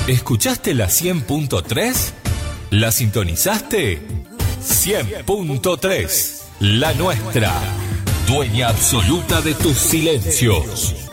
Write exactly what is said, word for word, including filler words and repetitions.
¿Escuchaste la cien punto tres? ¿La sintonizaste? cien punto tres, la nuestra. Dueña absoluta de tus silencios.